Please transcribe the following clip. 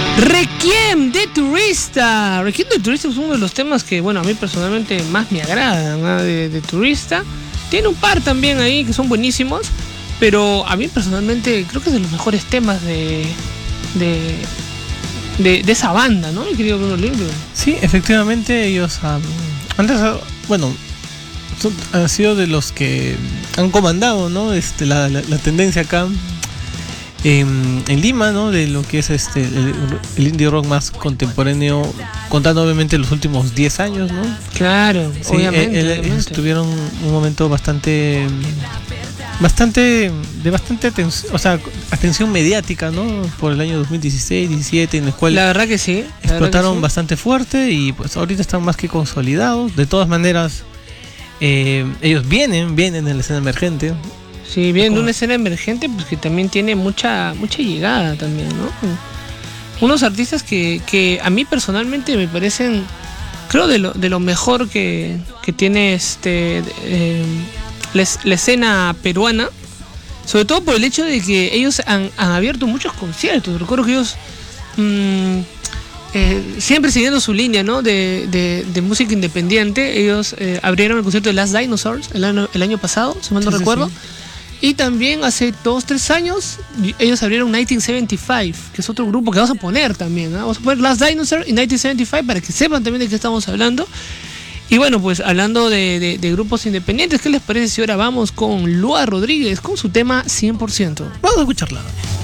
Requiem de Turista. Requiem de Turista es uno de los temas que, bueno, a mí personalmente más me agradan, ¿no? de Turista. Tiene un par también ahí que son buenísimos, pero a mí personalmente creo que es de los mejores temas de esa banda, ¿no? Mi querido Bruno Lindbergh. Sí, efectivamente ellos antes, bueno, han sido de los que han comandado, ¿no? La tendencia acá en Lima, ¿no? De lo que es el indie rock más contemporáneo, contando obviamente los últimos 10 años, ¿no? Claro, sí, obviamente. Ellos tuvieron un momento bastante atención mediática, ¿no? Por el año 2016, 17, en el cual la verdad que sí, explotaron bastante fuerte y pues ahorita están más que consolidados. De todas maneras, ellos vienen en la escena emergente. Sí, vienen de una escena emergente, pues que también tiene mucha llegada también, ¿no? Unos artistas que a mí personalmente me parecen, creo, de lo mejor que tiene la escena peruana, sobre todo por el hecho de que ellos han abierto muchos conciertos. Recuerdo que ellos siempre siguiendo su línea, ¿no? de música independiente, ellos abrieron el concierto de Last Dinosaurs el año pasado, si mal no recuerdo. Sí. Y también hace 2-3 años ellos abrieron 1975, que es otro grupo que vamos a poner también, ¿no? Vamos a poner Last Dinosaur y 1975 para que sepan también de qué estamos hablando. Y bueno, pues hablando de grupos independientes, ¿qué les parece si ahora vamos con Lua Rodríguez con su tema 100%? Vamos a escucharla.